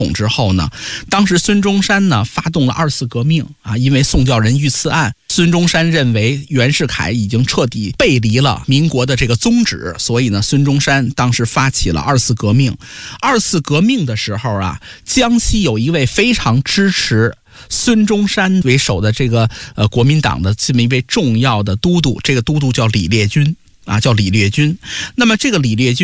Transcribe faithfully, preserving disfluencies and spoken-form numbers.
统之后呢，当时孙中山呢发动了二次革命啊，因为宋教仁遇刺案，孙中山认为袁世凯已经彻底背离了民国的这个宗旨，所以呢，孙中山当时发起了二次革命。二次革命的时候啊，江西有一位非常支持孙中山为首的这个呃国民党的这么一位重要的都督，这个都督叫李烈钧啊，叫李烈钧。那么这个李烈钧